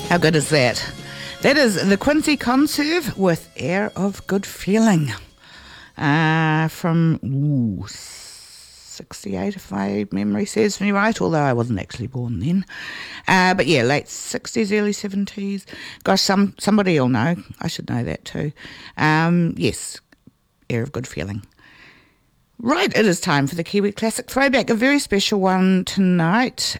How good is that? That is the Quincy Conserve with Air of Good Feeling from 68, if my memory serves me right, although I wasn't actually born then. But yeah, late 60s, early 70s. Gosh, somebody will know. I should know that too. Yes, Air of Good Feeling. Right, it is time for the Kiwi Classic Throwback, a very special one tonight.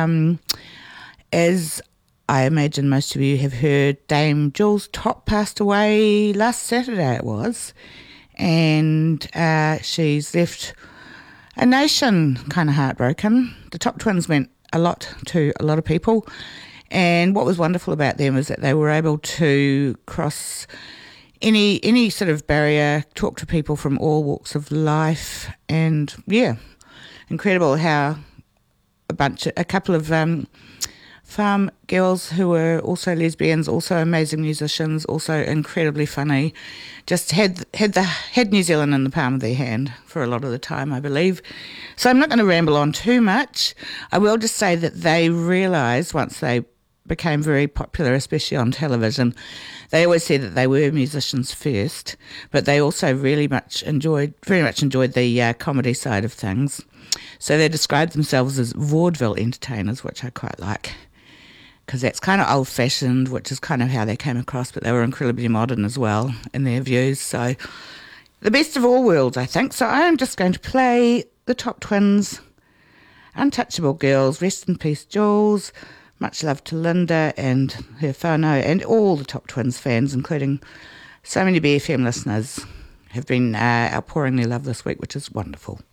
As I imagine most of you have heard, Dame Jules Topp passed away last Saturday it was, and she's left a nation kind of heartbroken. The Topp twins meant a lot to a lot of people, and what was wonderful about them is that they were able to cross any sort of barrier, talk to people from all walks of life, and yeah, incredible how a couple of farm girls who were also lesbians, also amazing musicians, also incredibly funny, just had New Zealand in the palm of their hand for a lot of the time, I believe. So I'm not going to ramble on too much. I will just say that they realised once they became very popular, especially on television, they always said that they were musicians first, but they also very much enjoyed the comedy side of things. So they described themselves as vaudeville entertainers, which I quite like, because that's kind of old-fashioned, which is kind of how they came across, but they were incredibly modern as well in their views. So the best of all worlds, I think. So I am just going to play the Topp Twins, Untouchable Girls, Rest in Peace Jules, much love to Linda and her whānau, and all the Topp Twins fans, including so many BFM listeners, have been outpouring their love this week, which is wonderful.